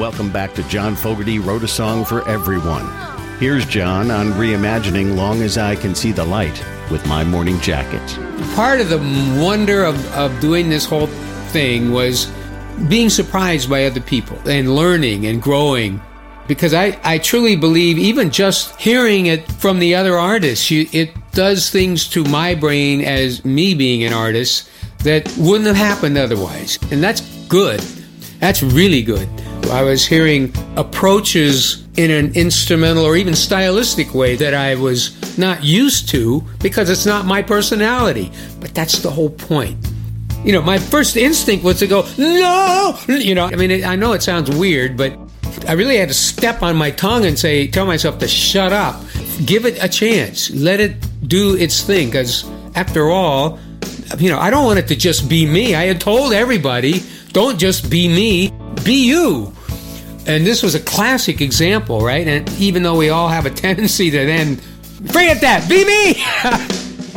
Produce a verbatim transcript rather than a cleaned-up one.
welcome back to John Fogerty Wrote a Song for Everyone. Here's John on reimagining Long as I Can See the Light with My Morning Jacket. Part of the wonder of, of doing this whole thing was being surprised by other people and learning and growing. Because I, I truly believe even just hearing it from the other artists, you, it does things to my brain as me being an artist that wouldn't have happened otherwise. And that's good. That's really good. I was hearing approaches in an instrumental or even stylistic way that I was not used to because it's not my personality. But that's the whole point. You know, my first instinct was to go, no! You know, I mean, I know it sounds weird, but I really had to step on my tongue and say, tell myself to shut up. Give it a chance. Let it do its thing. Because after all, you know, I don't want it to just be me. I had told everybody, don't just be me, be you. And this was a classic example, right? And even though we all have a tendency to then, forget that, be me!